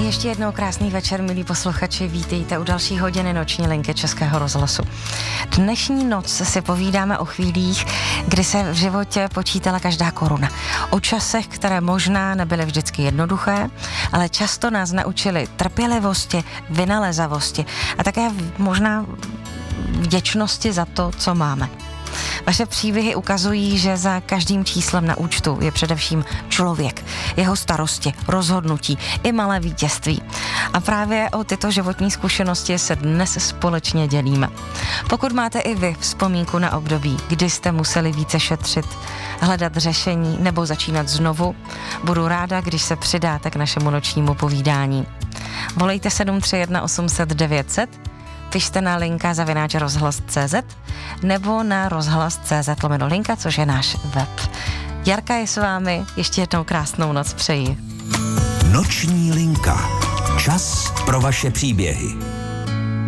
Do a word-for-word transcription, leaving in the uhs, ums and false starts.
Ještě jednou krásný večer, milí posluchači, vítejte u další hodiny noční linky Českého rozhlasu. Dnešní noc si povídáme o chvílích, kdy se v životě počítala každá koruna. O časech, které možná nebyly vždycky jednoduché, ale často nás naučily trpělivosti, vynalezavosti a také možná vděčnosti za to, co máme. Vaše příběhy ukazují, že za každým číslem na účtu je především člověk, jeho starosti, rozhodnutí i malé vítězství. A právě o tyto životní zkušenosti se dnes společně dělíme. Pokud máte i vy vzpomínku na období, kdy jste museli více šetřit, hledat řešení nebo začínat znovu, budu ráda, když se přidáte k našemu nočnímu povídání. Volejte sedm tři jedna osm set devět set, pište na linka zavináč rozhlas tečka cé zet nebo na rozhlas tečka cé zet lomeno linka, což je náš web. Jarka je s vámi, ještě jednou krásnou noc přeji. Noční linka. Čas pro vaše příběhy.